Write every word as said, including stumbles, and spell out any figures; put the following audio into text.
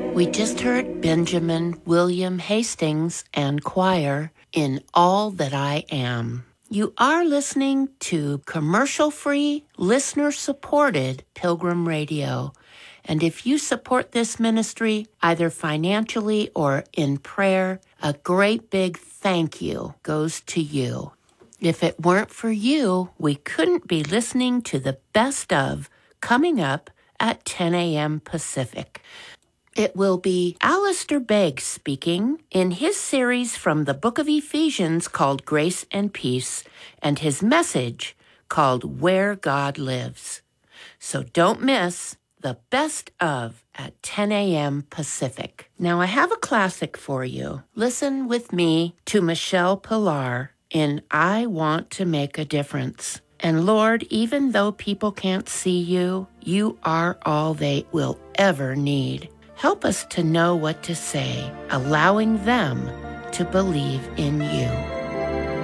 We just heard Benjamin William Hastings and choir in All That I Am. You are listening to commercial-free, listener-supported Pilgrim Radio. And if you support this ministry, either financially or in prayer, a great big thank you goes to you. If it weren't for you, we couldn't be listening to the best of coming up at ten a.m. Pacific. It will be Alistair Begg speaking in his series from the book of Ephesians called Grace and Peace, and his message called Where God Lives. So don't miss the best of at ten a.m. Pacific. Now I have a classic for you. Listen with me to Michelle Pilar in I Want to Make a Difference. And Lord, even though people can't see you, you are all they will ever need. Help us to know what to say, allowing them to believe in you.